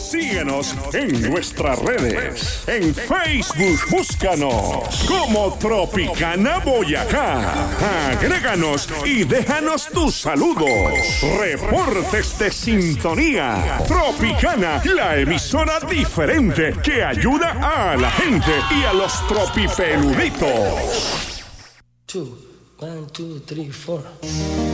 Síguenos en nuestras redes. En Facebook, búscanos como Tropicana Boyacá. Agréganos y déjanos tus saludos. Reportes de sintonía. Tropicana, la emisora diferente que ayuda a la gente y a los tropipeluditos. 1, 2, 3, 4.